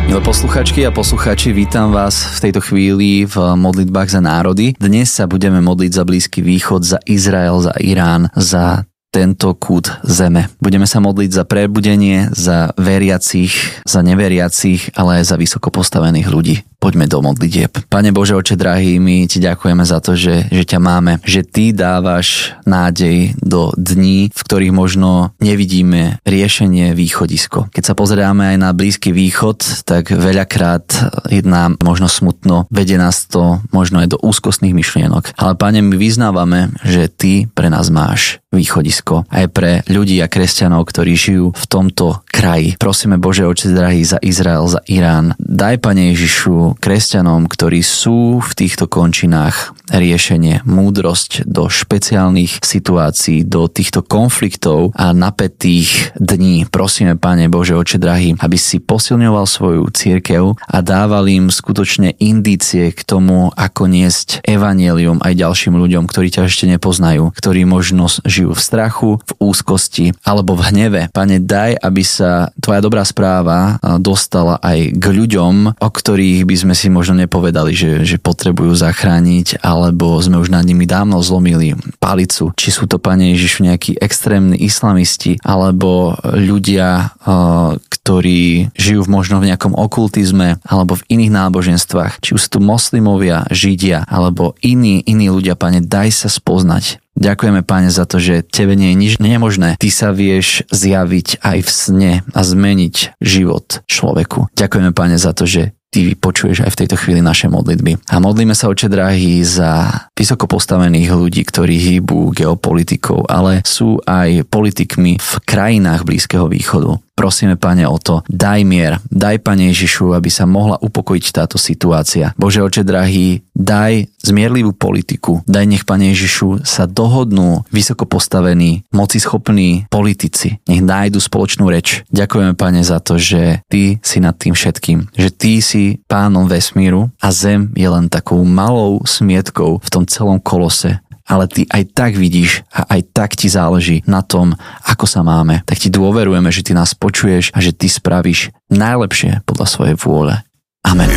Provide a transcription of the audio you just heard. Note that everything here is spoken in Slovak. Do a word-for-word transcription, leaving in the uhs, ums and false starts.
Milé posluchačky a posluchači, vítam vás v tejto chvíli v modlitbách za národy. Dnes sa budeme modliť za Blízky východ, za Izrael, za Irán, za tento kút zeme. Budeme sa modliť za prebudenie, za veriacich, za neveriacich, ale aj za vysoko postavených ľudí. Poďme do modlitieb. Pane Bože, Oče drahý, my Ti ďakujeme za to, že, že ťa máme, že Ty dávaš nádej do dní, v ktorých možno nevidíme riešenie, východisko. Keď sa pozeráme aj na Blízky východ, tak veľakrát jedna možno smutno, vedie nás to možno aj do úzkostných myšlienok. Ale Pane, my vyznávame, že Ty pre nás máš východisko. Aj pre ľudí a kresťanov, ktorí žijú v tomto kraji. Prosíme Bože, Oče drahý, za Izrael, za Irán. Daj, Pane Ježišu, kresťanom, ktorí sú v týchto končinách, riešenie, múdrosť do špeciálnych situácií, do týchto konfliktov a napätých dní. Prosíme, Pane Bože, Oče drahý, aby si posilňoval svoju cirkev a dával im skutočne indície k tomu, ako niesť evanjelium aj ďalším ľuďom, ktorí ťa ešte nepoznajú, ktorí možno žijú v strachu, v úzkosti alebo v hneve. Pane, daj, aby sa tvoja dobrá správa dostala aj k ľuďom, o ktorých by sme si možno nepovedali, že, že potrebujú zachrániť, alebo sme už nad nimi dávno zlomili palicu. Či sú to, Pane Ježišu, nejakí extrémni islamisti, alebo ľudia, ktorí žijú možno v nejakom okultizme, alebo v iných náboženstvách. Či už sú tu moslimovia, židia, alebo iní, iní ľudia, Pane, daj sa spoznať. Ďakujeme, Pane, za to, že Tebe nie je nič nemožné. Ty sa vieš zjaviť aj v sne a zmeniť život človeku. Ďakujeme, Pane, za to, že Ty počuješ aj v tejto chvíli naše modlitby. A modlíme sa, Oče drahý, za vysoko postavených ľudí, ktorí hýbu geopolitikou, ale sú aj politikmi v krajinách Blízkeho východu. Prosíme, Pane, o to, daj mier, daj, Pane Ježišu, aby sa mohla upokojiť táto situácia. Bože, Oče drahý, daj zmierlivú politiku, daj, nech, Pane Ježišu, sa dohodnú vysoko postavení, mocischopní politici, nech nájdu spoločnú reč. Ďakujeme, Pane, za to, že Ty si nad tým všetkým, že Ty si pánom vesmíru a zem je len takou malou smietkou v tom celom kolose. Ale Ty aj tak vidíš a aj tak Ti záleží na tom, ako sa máme. Tak Ti dôverujeme, že Ty nás počuješ a že Ty spravíš najlepšie podľa svojej vôle. Amen.